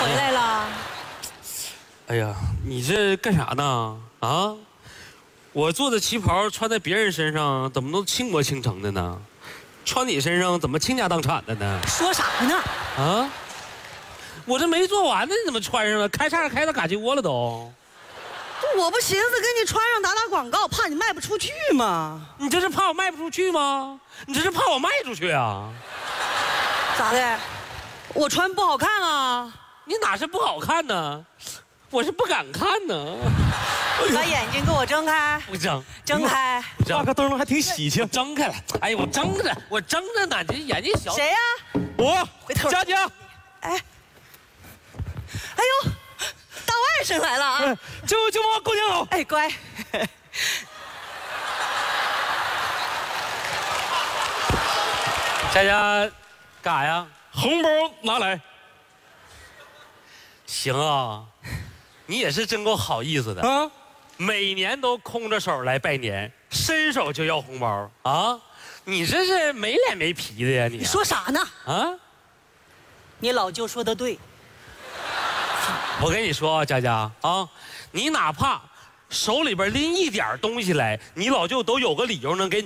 回来了。 哎呀，你这干啥呢？啊，我做的旗袍穿在别人身上怎么都倾国倾城的呢？穿你身上怎么倾家荡产的呢？ 说啥呢？ 啊，我这没做完呢，你怎么穿上了？开叉开到嘎叽窝了都。 我不寻思给你穿上打广告，怕你卖不出去吗？ 你这是怕我卖不出去吗？你这是怕我卖出去啊？ 咋的？我穿不好看啊？ 你哪是不好看呢？我是不敢看呢。 把眼睛给我睁开。 不睁， 睁开。 画个灯还挺喜庆。 睁开了。哎呀，我睁着呢，这眼睛小。 谁呀？ 我回头。 佳佳。 哎呦，大外甥来了啊！ 舅妈过年好。 哎，乖。 佳佳，干啥呀？ 红包拿来。 行啊，你也是真够好意思的啊！每年都空着手来拜年，伸手就要红包啊！你这是没脸没皮的呀你！ 你说啥呢？ 啊？ 你老舅说的对。 我跟你说啊，佳佳啊，你哪怕手里边拎一点东西来，你老舅都有个理由能给你。